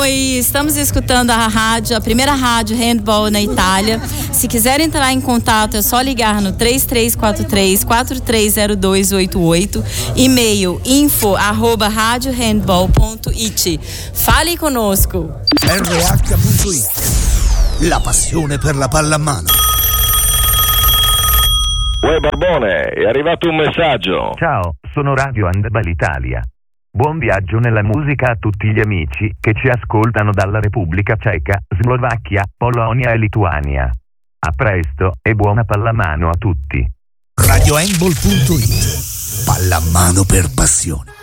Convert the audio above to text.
estamos escutando a primeira rádio handball na Itália. Se quiser entrar em contato, é só ligar no 3343-430288, e-mail info@radiohandball.it. Fale conosco. RH.it, la passione per la pallamano. Uè Barbone, è arrivato un messaggio. Ciao, sono Radio Handball Italia. Buon viaggio nella musica a tutti gli amici che ci ascoltano dalla Repubblica Ceca, Slovacchia, Polonia e Lituania. A presto e buona pallamano a tutti. RadioHandball.it, pallamano per passione.